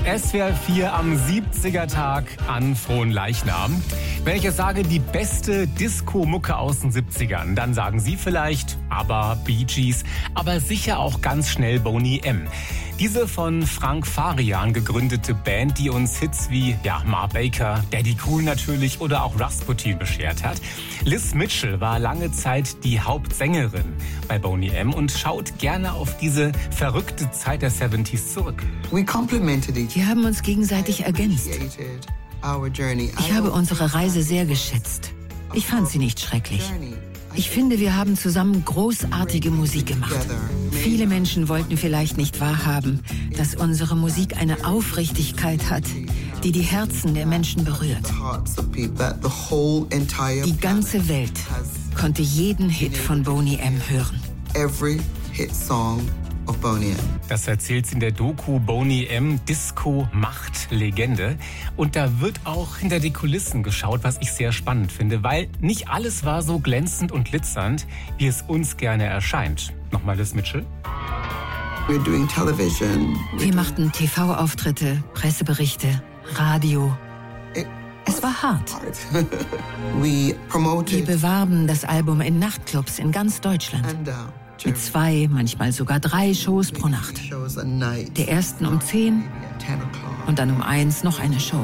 SWR 4 am 70er-Tag an Fronleichnam. Wenn ich jetzt sage, die beste Disco-Mucke aus den 70ern, dann sagen Sie vielleicht ABBA, Bee Gees, aber sicher auch ganz schnell Boney M. Diese von Frank Farian gegründete Band, die uns Hits wie Ma Baker, Daddy Cool natürlich oder auch Rasputin beschert hat. Liz Mitchell war lange Zeit die Hauptsängerin bei Boney M und schaut gerne auf diese verrückte Zeit der 70s zurück. Wir haben uns gegenseitig ergänzt. Ich habe unsere Reise sehr geschätzt. Ich fand sie nicht schrecklich. Ich finde, wir haben zusammen großartige Musik gemacht. Viele Menschen wollten vielleicht nicht wahrhaben, dass unsere Musik eine Aufrichtigkeit hat, die die Herzen der Menschen berührt. Die ganze Welt konnte jeden Hit von Boney M hören. Das erzählt sie in der Doku Boney M. Disco macht Legende. Und da wird auch hinter die Kulissen geschaut, was ich sehr spannend finde, weil nicht alles war so glänzend und glitzernd, wie es uns gerne erscheint. Nochmal Liz Mitchell. Wir machten TV-Auftritte, Presseberichte, Radio. Es war hart. Wir bewarben das Album in Nachtclubs in ganz Deutschland. Mit 2, manchmal sogar 3 Shows pro Nacht. Der ersten um 10 und dann um 1 noch eine Show.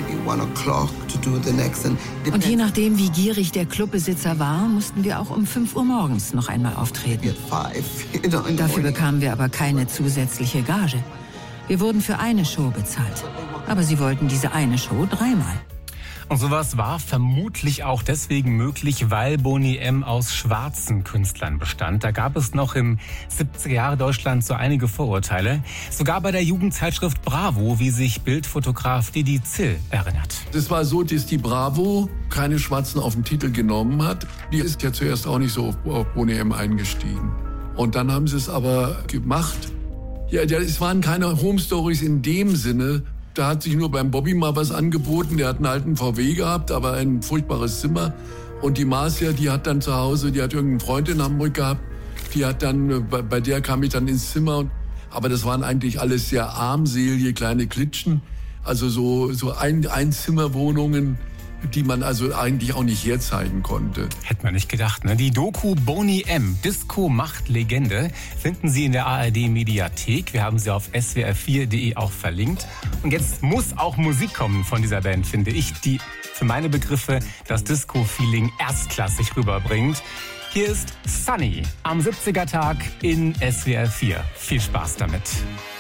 Und je nachdem, wie gierig der Clubbesitzer war, mussten wir auch um 5 Uhr morgens noch einmal auftreten. Dafür bekamen wir aber keine zusätzliche Gage. Wir wurden für eine Show bezahlt. Aber sie wollten diese eine Show 3-mal. Und sowas war vermutlich auch deswegen möglich, weil Boney M. aus schwarzen Künstlern bestand. Da gab es noch im 70er-Jahre Deutschland so einige Vorurteile. Sogar bei der Jugendzeitschrift Bravo, wie sich Bildfotograf Didi Zill erinnert. Es war so, dass die Bravo keine Schwarzen auf den Titel genommen hat. Die ist ja zuerst auch nicht so auf Boney M. eingestiegen. Und dann haben sie es aber gemacht. Ja, es waren keine Home Stories in dem Sinne. Da hat sich nur beim Bobby mal was angeboten. Der hat einen alten VW gehabt, aber ein furchtbares Zimmer. Und die Marcia, die hat dann zu Hause, die hat irgendeinen Freund in Hamburg gehabt. Die hat dann, bei der kam ich dann ins Zimmer. Aber das waren eigentlich alles sehr armselige kleine Klitschen. Also so Einzimmerwohnungen, die man also eigentlich auch nicht herzeigen konnte. Hätte man nicht gedacht, ne? Die Doku Boney M. Disco macht Legende finden Sie in der ARD-Mediathek. Wir haben sie auf swr4.de auch verlinkt. Und jetzt muss auch Musik kommen von dieser Band, finde ich, die für meine Begriffe das Disco-Feeling erstklassig rüberbringt. Hier ist Sunny am 70er-Tag in SWR 4. Viel Spaß damit.